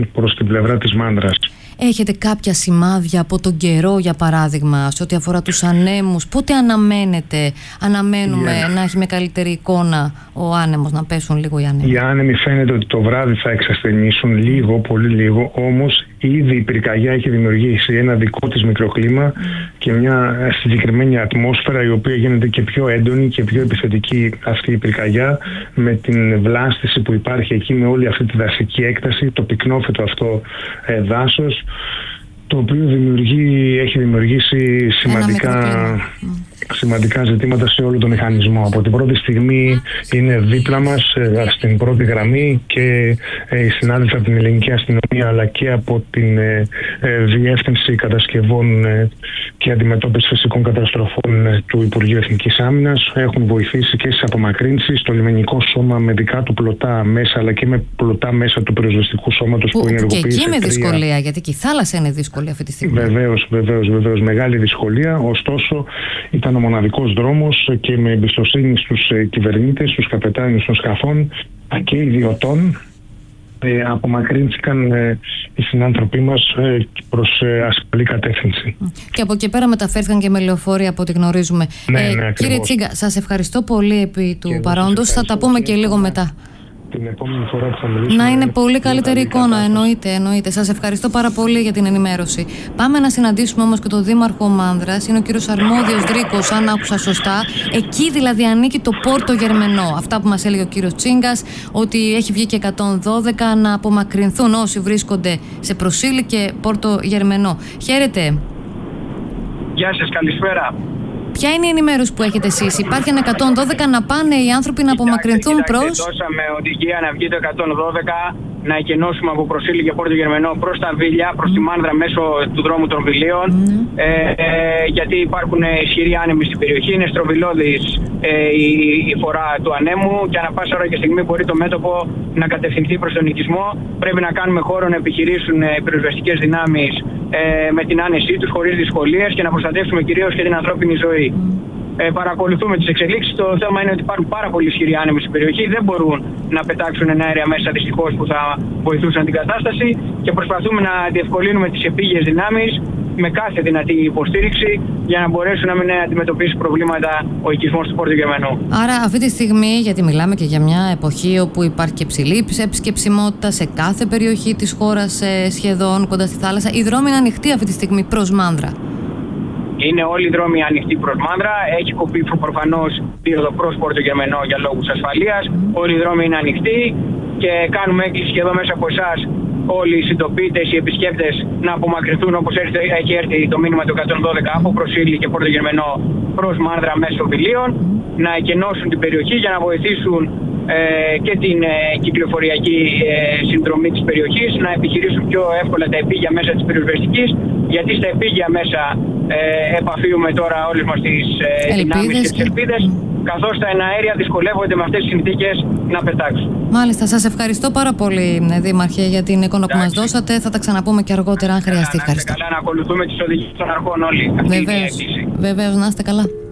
προς την πλευρά της Μάνδρας. Έχετε κάποια σημάδια από τον καιρό, για παράδειγμα, σε ό,τι αφορά τους ανέμους? Πότε αναμένουμε να έχει με καλύτερη εικόνα ο άνεμος, να πέσουν λίγο οι άνεμοι? Οι άνεμοι φαίνεται ότι το βράδυ θα εξασθενήσουν λίγο, πολύ λίγο, όμως ήδη η πυρκαγιά έχει δημιουργήσει ένα δικό της μικροκλίμα και μια συγκεκριμένη ατμόσφαιρα, η οποία γίνεται και πιο έντονη και πιο επιθετική αυτή η πυρκαγιά, με την βλάστηση που υπάρχει εκεί, με όλη αυτή τη δασική έκταση, το πυκνόφυτο αυτό δάσος, το οποίο έχει δημιουργήσει σημαντικά ζητήματα σε όλο το μηχανισμό. Από την πρώτη στιγμή είναι δίπλα μας, στην πρώτη γραμμή, και οι συνάδελφοι από την Ελληνική Αστυνομία, αλλά και από την Διεύθυνση Κατασκευών και Αντιμετώπισης Φυσικών Καταστροφών του Υπουργείου Εθνικής Άμυνας έχουν βοηθήσει και στις απομακρύνσεις. Το λιμενικό σώμα με δικά του πλωτά μέσα, αλλά και με πλωτά μέσα του πυροσβεστικού σώματος που ενεργοποιεί. Και εκεί με δυσκολία, γιατί και η θάλασσα είναι δύσκολη αυτή τη στιγμή. Βεβαίως, μεγάλη δυσκολία. Ωστόσο, ήταν ο μοναδικός δρόμος, και με εμπιστοσύνη στους κυβερνήτες, στους καπετάνιους των σκαφών και ιδιωτών, απομακρύνθηκαν οι συνάνθρωποι μας προς ασφαλή κατεύθυνση. Και από εκεί πέρα μεταφέρθηκαν και με λεωφορεία, από ό,τι γνωρίζουμε. Ναι, κύριε Τσίγκα, σας ευχαριστώ πολύ επί του παρόντος. Θα τα πούμε και λίγο μετά. Την επόμενη φορά που θα μιλήσουμε. Να είναι πολύ καλύτερη εικόνα, εννοείται. Σας ευχαριστώ πάρα πολύ για την ενημέρωση. Πάμε να συναντήσουμε όμως και τον Δήμαρχο Μάνδρας. Είναι ο κύριος Αρμόδιος Δρίκος, αν άκουσα σωστά. Εκεί δηλαδή ανήκει το Πόρτο Γερμενό. Αυτά που μας έλεγε ο κύριος Τσίγκας, ότι έχει βγει και 112 να απομακρυνθούν όσοι βρίσκονται σε Προσήλη και Πόρτο Γερμενό. Χαίρετε. Γεια σας, καλησπέρα. Ποια είναι η ενημέρωση που έχετε εσείς? Υπάρχει ένα 112 να πάνε οι άνθρωποι να απομακρυνθούν προς? Δώσαμε οδηγία να βγει το 112, να εκενώσουμε από Προσήλη και Πόρτο Γερμενό προς τα Βίλια, προς τη Μάνδρα μέσω του δρόμου των Βιλίων. Γιατί υπάρχουν ισχυροί άνεμοι στην περιοχή, είναι στροβιλώδης η φορά του ανέμου και ανά πάσα ώρα και στιγμή μπορεί το μέτωπο να κατευθυνθεί προς τον οικισμό. Πρέπει να κάνουμε χώρο να επιχειρήσουν οι πυροσβεστικές δυνάμεις με την άνεσή τους, χωρίς δυσκολίες, και να προστατεύσουμε κυρίως και την ανθρώπινη ζωή. Παρακολουθούμε τις εξελίξεις. Το θέμα είναι ότι υπάρχουν πάρα πολλοί ισχυροί άνεμοι στην περιοχή. Δεν μπορούν να πετάξουν αέρια μέσα, δυστυχώς, που θα βοηθούσαν την κατάσταση, και προσπαθούμε να διευκολύνουμε τις επίγειες δυνάμεις με κάθε δυνατή υποστήριξη για να μπορέσουν να μην αντιμετωπίσουν προβλήματα ο οικισμός του Πόρτου Γερμενού. Άρα, αυτή τη στιγμή, γιατί μιλάμε και για μια εποχή όπου υπάρχει και ψηλή επισκεψιμότητα σε κάθε περιοχή της χώρας, σχεδόν κοντά στη θάλασσα, οι δρόμοι είναι ανοιχτοί αυτή τη στιγμή προς Μάνδρα? Είναι όλοι οι δρόμοι ανοιχτοί προς Μάνδρα. Έχει κοπεί προφανώς δίωδο προς Πόρτο Γερμενό για λόγους ασφαλείας. Όλοι οι δρόμοι είναι ανοιχτοί και κάνουμε έκκληση και εδώ μέσα από εσάς, όλοι οι συντοπίτες, οι επισκέπτες, να απομακρυνθούν, όπως έχει έρθει το μήνυμα του 112 από Προσήλη και Πόρτο Γερμενό προς Μάνδρα μέσω Βιλίων, να εκενώσουν την περιοχή για να βοηθήσουν και την κυκλοφοριακή συνδρομή της περιοχής, να επιχειρήσουν πιο εύκολα τα επίγεια μέσα της πυροσβεστικής, γιατί στα επίγεια μέσα επαφίουμε τώρα όλες μας τις δυνάμεις και τις ελπίδες, καθώς τα εναέρια δυσκολεύονται με αυτές τις συνθήκες να πετάξουν. Μάλιστα, σας ευχαριστώ πάρα πολύ, Δήμαρχε, για την εικόνα που μας δώσατε. Θα τα ξαναπούμε και αργότερα αν χρειαστεί. Ευχαριστώ. Καλά, να ακολουθούμε τις οδηγίες των αρχών όλοι. Βεβαίως, να είστε καλά.